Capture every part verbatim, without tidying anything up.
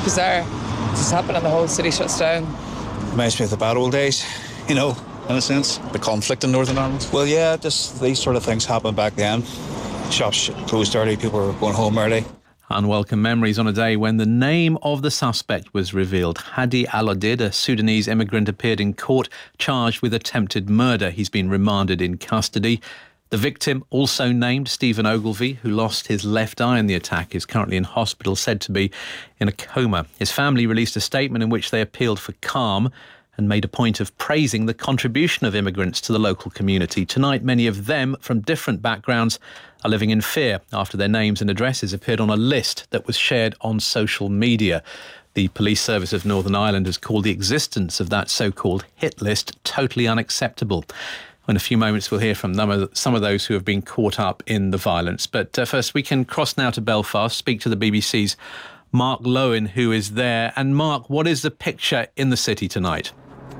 bizarre. It's happening, the whole city shuts down. Reminds me of the bad old days, you know, in a sense. The conflict in Northern Ireland? Well, yeah, just these sort of things happened back then. Shops closed early, people were going home early. Unwelcome memories on a day when the name of the suspect was revealed. Hadi Al-Odid, a Sudanese immigrant, appeared in court charged with attempted murder. He's been remanded in custody. The victim, also named Stephen Ogilvie, who lost his left eye in the attack, is currently in hospital, said to be in a coma. His family released a statement in which they appealed for calm and made a point of praising the contribution of immigrants to the local community. Tonight, many of them, from different backgrounds, are living in fear after their names and addresses appeared on a list that was shared on social media. The Police Service of Northern Ireland has called the existence of that so-called hit list totally unacceptable. In a few moments, we'll hear from some of those who have been caught up in the violence. But uh, first, we can cross now to Belfast, speak to the B B C's Mark Lowen, who is there. And Mark, what is the picture in the city tonight?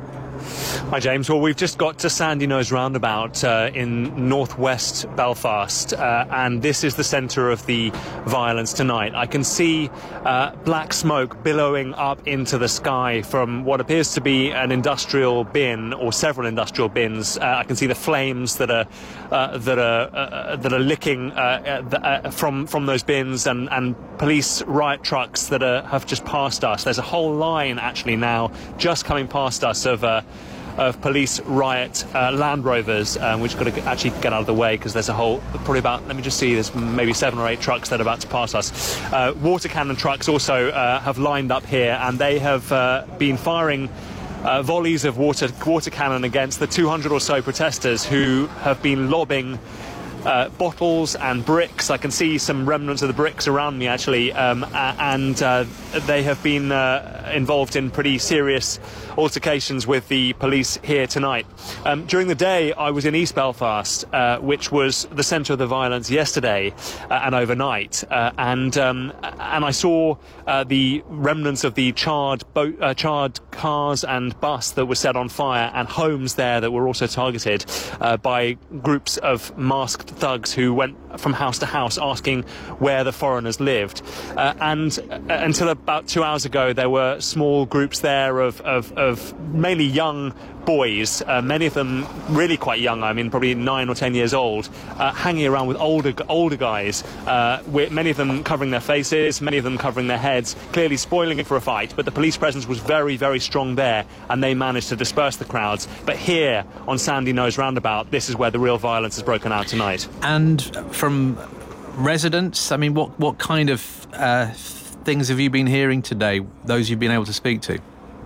Hi James, well we've just got to Sandyknows roundabout uh, in northwest Belfast uh, and this is the centre of the violence tonight. I can see uh, black smoke billowing up into the sky from what appears to be an industrial bin or several industrial bins. Uh, I can see the flames that are uh, that are uh, that are licking uh, uh, from from those bins and, and police riot trucks that are, have just passed us. There's a whole line actually now just coming past us of uh, of police riot uh, Land Rovers, um, which got to actually get out of the way because there's a whole, probably about, let me just see, there's maybe seven or eight trucks that are about to pass us. Uh, water cannon trucks also uh, have lined up here and they have uh, been firing uh, volleys of water, water cannon against the two hundred or so protesters who have been lobbing Uh, bottles and bricks. I can see some remnants of the bricks around me actually, um, and uh, they have been uh, involved in pretty serious altercations with the police here tonight. Um, during the day I was in East Belfast, uh, which was the centre of the violence yesterday uh, and overnight, uh, and um, and I saw uh, the remnants of the charred boat, uh, charred cars and bus that was set on fire, and homes there that were also targeted uh, by groups of masked thugs who went from house to house asking where the foreigners lived. Uh, and uh, until about two hours ago, there were small groups there of, of, of mainly young boys, uh, many of them really quite young, I mean probably nine or ten years old, uh, hanging around with older older guys, uh, with many of them covering their faces, many of them covering their heads, clearly spoiling it for a fight. But the police presence was very, very strong there, and they managed to disperse the crowds. But here on Sandyknows roundabout, this is where the real violence has broken out tonight. And from residents, I mean, what, what kind of uh, things have you been hearing today, those you've been able to speak to?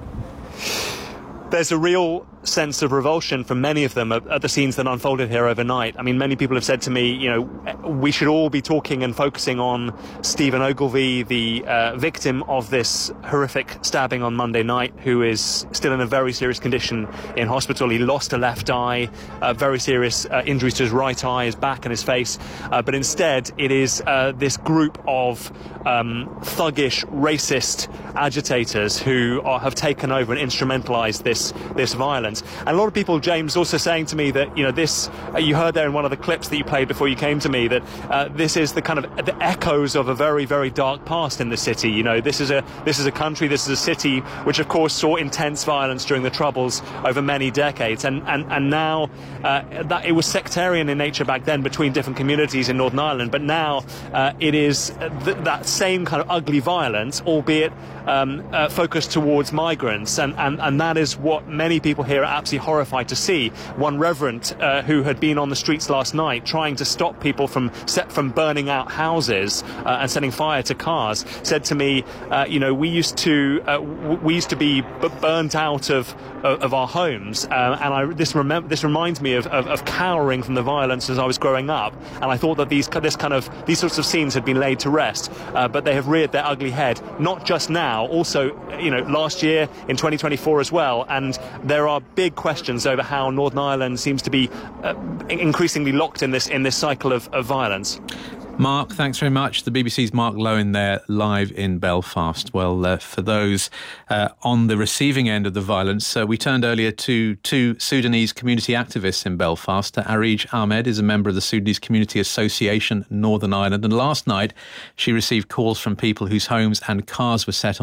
There's a real sense of revulsion from many of them at, at the scenes that unfolded here overnight. I mean, many people have said to me, you know, we should all be talking and focusing on Stephen Ogilvie, the uh, victim of this horrific stabbing on Monday night, who is still in a very serious condition in hospital. He lost a left eye, uh, very serious uh, injuries to his right eye, his back and his face. Uh, but instead, it is uh, this group of um, thuggish, racist agitators who are, have taken over and instrumentalized this, this violence. And a lot of people, James, also saying to me that, you know, this, uh, you heard there in one of the clips that you played before you came to me, that uh, this is the kind of the echoes of a very, very dark past in the city. You know, this is a this is a country, this is a city which, of course, saw intense violence during the Troubles over many decades. And, and, and now uh, that it was sectarian in nature back then between different communities in Northern Ireland. But now uh, it is th that same kind of ugly violence, albeit um, uh, focused towards migrants. And, and, and that is what many people here are absolutely horrified to see. One reverend uh, who had been on the streets last night trying to stop people from set from burning out houses uh, and setting fire to cars said to me, uh, you know, we used to uh, we used to be b burnt out of of our homes, uh, and I, this remem this reminds me of, of, of cowering from the violence as I was growing up. And I thought that these this kind of these sorts of scenes had been laid to rest, uh, but they have reared their ugly head. Not just now, also, you know, last year in twenty twenty-four as well. And there are big questions over how Northern Ireland seems to be uh, increasingly locked in this in this cycle of, of violence. Mark, thanks very much. The B B C's Mark Lowen there, live in Belfast. Well, uh, for those uh, on the receiving end of the violence, uh, we turned earlier to two Sudanese community activists in Belfast. Uh, Arij Ahmed is a member of the Sudanese Community Association Northern Ireland, and last night she received calls from people whose homes and cars were set on